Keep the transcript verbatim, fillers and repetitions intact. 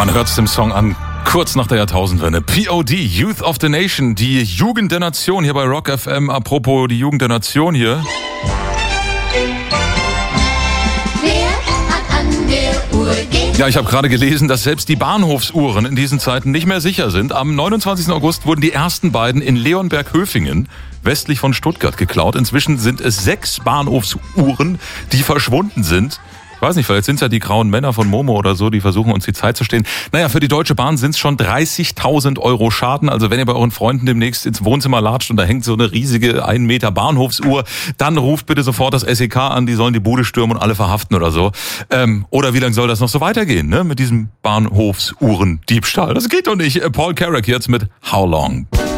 Man hört es dem Song an, kurz nach der Jahrtausendwende. P O D, Youth of the Nation, die Jugend der Nation hier bei Rock F M. Apropos die Jugend der Nation hier. Wer hat an der Uhr geht? Ja, ich habe gerade gelesen, dass selbst die Bahnhofsuhren in diesen Zeiten nicht mehr sicher sind. Am neunundzwanzigsten August wurden die ersten beiden in Leonberg-Höfingen, westlich von Stuttgart, geklaut. Inzwischen sind es sechs Bahnhofsuhren, die verschwunden sind. Ich weiß nicht, vielleicht sind es ja die grauen Männer von Momo oder so, die versuchen uns die Zeit zu stehlen. Naja, für die Deutsche Bahn sind es schon dreißigtausend Euro Schaden. Also wenn ihr bei euren Freunden demnächst ins Wohnzimmer latscht und da hängt so eine riesige ein Meter Bahnhofsuhr, dann ruft bitte sofort das S E K an, die sollen die Bude stürmen und alle verhaften oder so. Ähm, oder wie lange soll das noch so weitergehen, ne, mit diesem Bahnhofsuhrendiebstahl? Das geht doch nicht. Paul Carrack jetzt mit How Long?